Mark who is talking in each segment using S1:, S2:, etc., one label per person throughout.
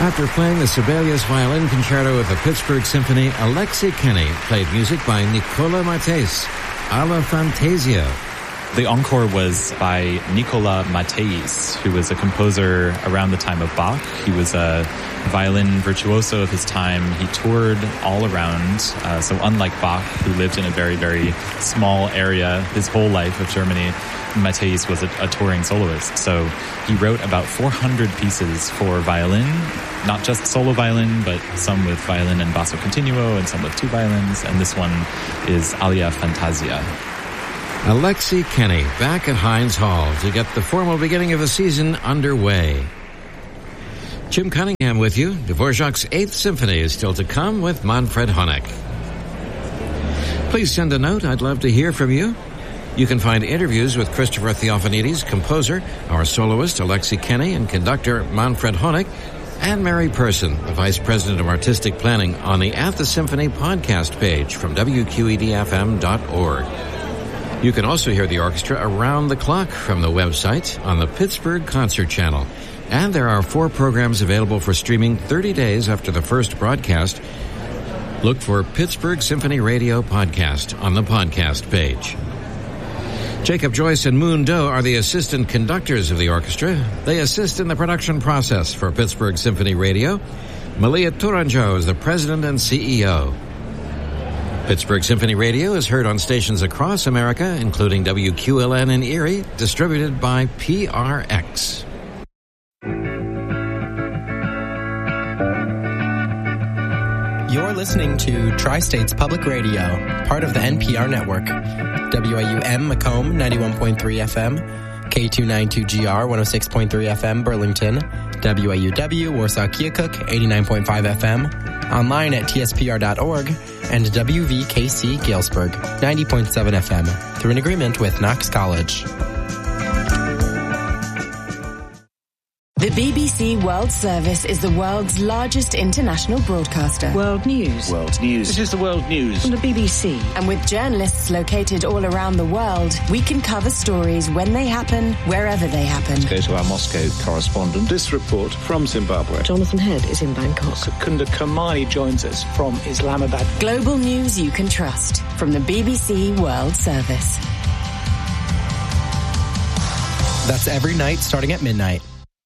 S1: After playing the Sibelius Violin Concerto with the Pittsburgh Symphony, Alexei Kenny played music by Nicola Matheis, Alla Fantasia.
S2: The encore was by Nicola Matheis, who was a composer around the time of Bach. He was a violin virtuoso of his time. He toured all around. So unlike Bach, who lived in a very, very small area his whole life of Germany, Matheis was a touring soloist. So he wrote about 400 pieces for violin, not just solo violin, but some with violin and basso continuo and some with two violins. And this one is Alla Fantasia.
S1: Alexei Kenny back at Heinz Hall to get the formal beginning of the season underway. Jim Cunningham with you. Dvorak's 8th Symphony is still to come with Manfred Honeck. Please send a note. I'd love to hear from you. You can find interviews with Christopher Theophanides, composer, our soloist Alexei Kenny, and conductor Manfred Honeck, and Mary Person, the Vice President of Artistic Planning, on the At the Symphony podcast page from WQEDFM.org. You can also hear the orchestra around the clock from the website on the Pittsburgh Concert Channel. And there are 4 programs available for streaming 30 days after the first broadcast. Look for Pittsburgh Symphony Radio Podcast on the podcast page. Jacob Joyce and Moon Doe are the assistant conductors of the orchestra. They assist in the production process for Pittsburgh Symphony Radio. Malia Tourangeau is the president and CEO. Pittsburgh Symphony Radio is heard on stations across America, including WQLN in Erie, distributed by PRX.
S3: You're listening to Tri-States Public Radio, part of the NPR network. WIUM Macomb 91.3 FM, K292GR 106.3 FM Burlington, WIUW Warsaw Keokuk 89.5 FM, online at tspr.org, and WVKC Galesburg 90.7 FM through an agreement with Knox College.
S4: The BBC World Service is the world's largest international broadcaster.
S5: World News.
S6: World News.
S5: This is the World News from the BBC.
S4: And with journalists located all around the world, we can cover stories when they happen, wherever they happen.
S6: Go to our Moscow correspondent.
S7: This report from Zimbabwe.
S5: Jonathan Head is in Bangkok.
S7: Secunda Kamani joins us from Islamabad.
S4: Global news you can trust from the BBC World Service.
S3: That's every night starting at midnight.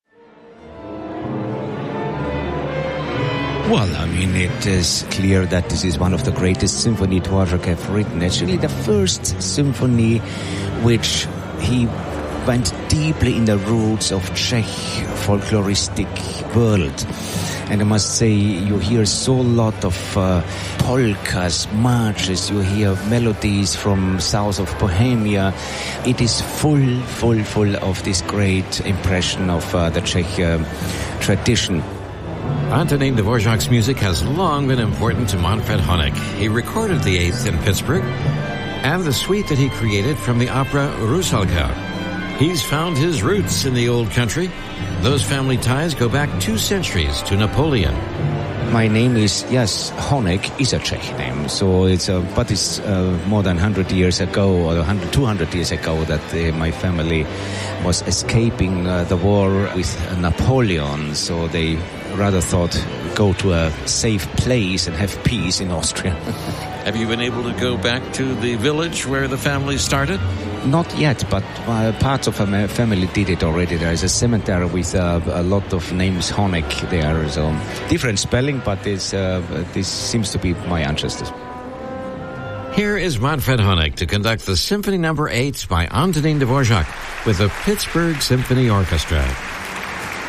S8: Well, I mean, it is clear that this is one of the greatest symphony Dvorak have written. Actually, the first symphony which he went deeply in the roots of Czech folkloristic world. And I must say, you hear so lot of polkas, marches, you hear melodies from south of Bohemia. It is full of this great impression of the Czech tradition.
S1: Antonín Dvorak's music has long been important to Manfred Honeck. He recorded the 8th in Pittsburgh and the suite that he created from the opera Rusalka. He's found his roots in the old country. Those family ties go back 2 centuries to Napoleon.
S8: My name is, Honeck is a Czech name, so it's more than 100 years ago, or 200 years ago, that my family was escaping the war with Napoleon, so they rather thought go to a safe place and have peace in Austria.
S1: Have you been able to go back to the village where the family started?
S8: Not yet, but parts of my family did it already. There is a cemetery with a lot of names Honeck there, so different spelling, but this seems to be my ancestors.
S1: Here is Manfred Honeck to conduct the Symphony No. 8 by Antonín Dvorak with the Pittsburgh Symphony Orchestra.